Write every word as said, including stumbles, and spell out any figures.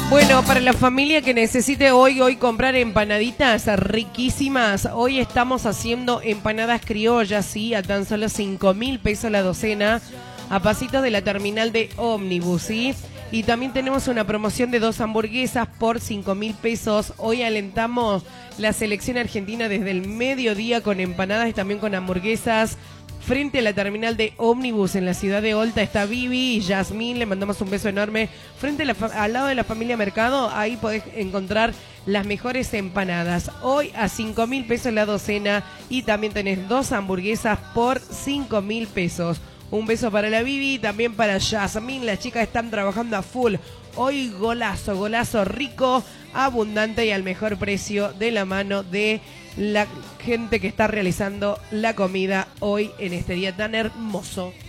Bueno, para la familia que necesite hoy, hoy comprar empanaditas riquísimas, hoy estamos haciendo empanadas criollas, sí, a tan solo cinco mil pesos la docena, a pasitos de la terminal de ómnibus, sí. Y también tenemos una promoción de dos hamburguesas por cinco mil pesos. Hoy alentamos la selección argentina desde el mediodía con empanadas y también con hamburguesas. Frente a la terminal de ómnibus en la ciudad de Olta está Vivi y Yasmín, le mandamos un beso enorme. Frente a la al lado de la familia Mercado, ahí podés encontrar las mejores empanadas. Hoy a cinco mil pesos la docena y también tenés dos hamburguesas por cinco mil pesos. Un beso para la Vivi y también para Yasmín, las chicas están trabajando a full. Hoy golazo, golazo rico, abundante y al mejor precio de la mano de la gente que está realizando la comida hoy en este día tan hermoso.